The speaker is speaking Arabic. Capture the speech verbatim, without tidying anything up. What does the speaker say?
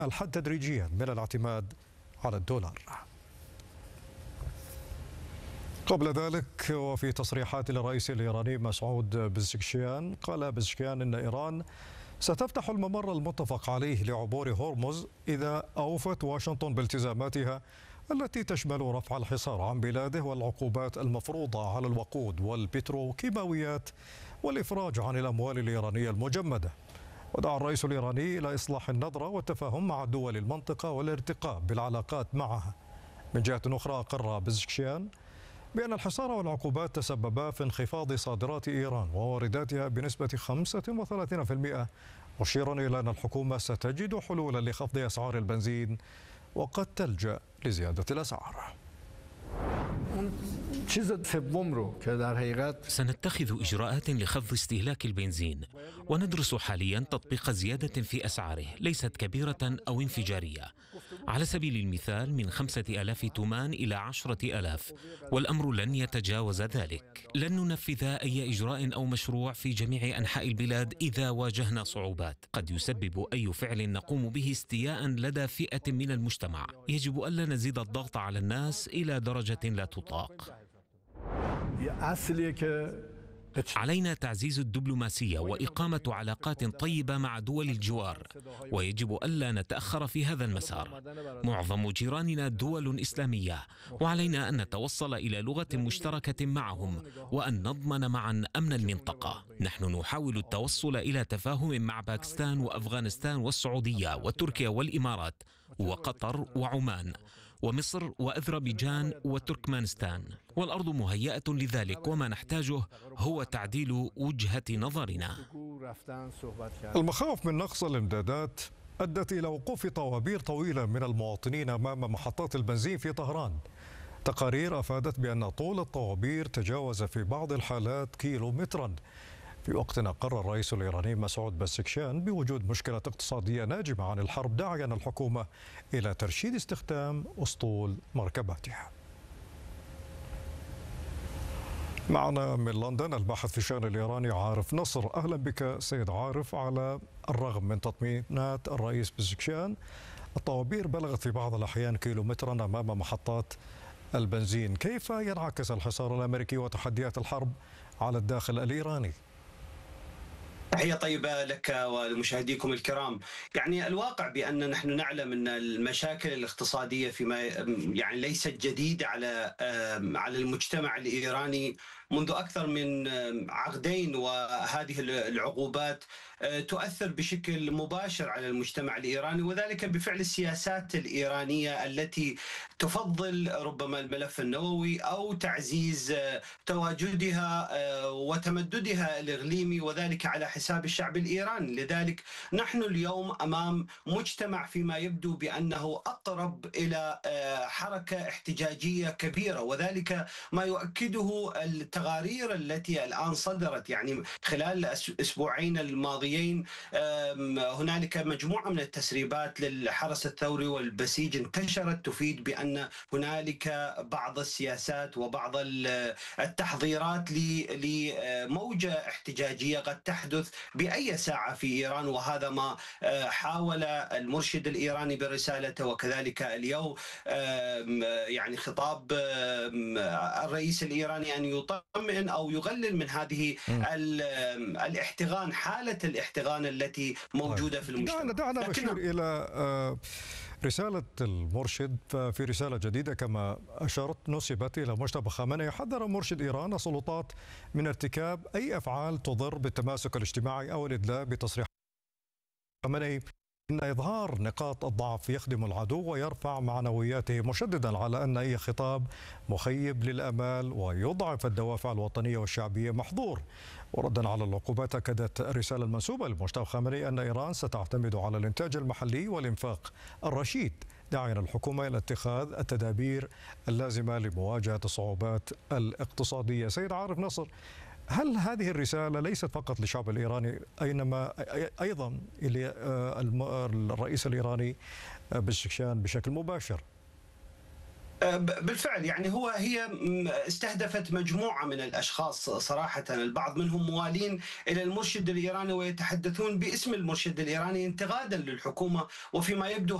الحد تدريجيا من الاعتماد على الدولار. قبل ذلك وفي تصريحات للرئيس الإيراني مسعود بزكشيان، قال بزكشيان إن إيران ستفتح الممر المتفق عليه لعبور هرمز إذا أوفت واشنطن بالتزاماتها التي تشمل رفع الحصار عن بلاده والعقوبات المفروضة على الوقود والبتروكيماويات والإفراج عن الأموال الإيرانية المجمدة. ودعا الرئيس الإيراني إلى إصلاح النظرة والتفاهم مع دول المنطقة والارتقاء بالعلاقات معها. من جهة أخرى أقر بزكشيان بأن الحصار والعقوبات تسببا في انخفاض صادرات إيران ووارداتها بنسبة خمسة وثلاثين بالمئة، مشيرا إلى أن الحكومة ستجد حلولا لخفض أسعار البنزين وقد تلجأ لزيادة الأسعار. سنتخذ إجراءات لخفض استهلاك البنزين، وندرس حاليا تطبيق زيادة في أسعاره ليست كبيرة أو انفجارية، على سبيل المثال من خمسة آلاف تومان إلى عشرة آلاف، والأمر لن يتجاوز ذلك. لن ننفذ أي إجراء أو مشروع في جميع أنحاء البلاد إذا واجهنا صعوبات. قد يسبب أي فعل نقوم به استياء لدى فئة من المجتمع. يجب ألا نزيد الضغط على الناس إلى درجة لا تطاق. علينا تعزيز الدبلوماسية وإقامة علاقات طيبة مع دول الجوار، ويجب ألا نتأخر في هذا المسار. معظم جيراننا دول إسلامية، وعلينا أن نتوصل إلى لغة مشتركة معهم وأن نضمن معا أمن المنطقة. نحن نحاول التوصل إلى تفاهم مع باكستان وأفغانستان والسعودية وتركيا والإمارات وقطر وعمان ومصر وأذربيجان وتركمانستان، والأرض مهيئة لذلك، وما نحتاجه هو تعديل وجهة نظرنا. المخاوف من نقص الإمدادات أدت إلى وقوف طوابير طويلة من المواطنين أمام محطات البنزين في طهران. تقارير أفادت بأن طول الطوابير تجاوز في بعض الحالات كيلو مترا، في وقت أقر الرئيس الإيراني مسعود بزكشيان بوجود مشكلة اقتصادية ناجمة عن الحرب، داعيا الحكومة إلى ترشيد استخدام أسطول مركباتها. معنا من لندن الباحث في الشأن الإيراني عارف نصر. أهلا بك سيد عارف. على الرغم من تطمينات الرئيس بزكشيان، الطوابير بلغت في بعض الأحيان كيلومترا أمام محطات البنزين. كيف ينعكس الحصار الأمريكي وتحديات الحرب على الداخل الإيراني؟ تحية طيبة لك ولمشاهديكم الكرام. يعني الواقع بأن نحن نعلم أن المشاكل الاقتصادية فيما يعني ليست جديدة على على المجتمع الإيراني منذ أكثر من عقدين، وهذه العقوبات تؤثر بشكل مباشر على المجتمع الإيراني، وذلك بفعل السياسات الإيرانية التي تفضل ربما الملف النووي أو تعزيز تواجدها وتمددها الإقليمي، وذلك على حساب الشعب الإيراني. لذلك نحن اليوم أمام مجتمع فيما يبدو بأنه أقرب إلى حركة احتجاجية كبيرة، وذلك ما يؤكده التقارير التي الآن صدرت. يعني خلال الأسبوعين الماضيين هنالك مجموعة من التسريبات للحرس الثوري والبسيج انتشرت تفيد بأن هنالك بعض السياسات وبعض التحضيرات لموجة احتجاجية قد تحدث بأي ساعة في إيران، وهذا ما حاول المرشد الإيراني برسالته، وكذلك اليوم يعني خطاب الرئيس الإيراني أن يطمئن أو يقلل من هذه الاحتغان، حالة الاحتغان التي موجودة في المجتمع. دعنا نشير إلى رسالة المرشد. ففي رسالة جديدة كما أشرت نسبت إلى مجتبى خامنئي، حذر مرشد إيران السلطات من ارتكاب أي أفعال تضر بالتماسك الاجتماعي أو الإدلاء بتصريح خامنئي إن إظهار نقاط الضعف يخدم العدو ويرفع معنوياته، مشددا على أن أي خطاب مخيب للأمال ويضعف الدوافع الوطنية والشعبية محظور. وردا على العقوبات، أكدت الرسالة المنسوبة لمجتبى خامنئي أن إيران ستعتمد على الإنتاج المحلي والإنفاق الرشيد، داعيا الحكومة إلى اتخاذ التدابير اللازمة لمواجهة الصعوبات الاقتصادية. سيد عارف نصر، هل هذه الرسالة ليست فقط للشعب الإيراني، أينما أيضا إلى الرئيس الإيراني بزكشيان بشكل مباشر؟ بالفعل يعني هو هي استهدفت مجموعة من الأشخاص صراحة، البعض منهم موالين إلى المرشد الإيراني ويتحدثون باسم المرشد الإيراني انتقادا للحكومة، وفيما يبدو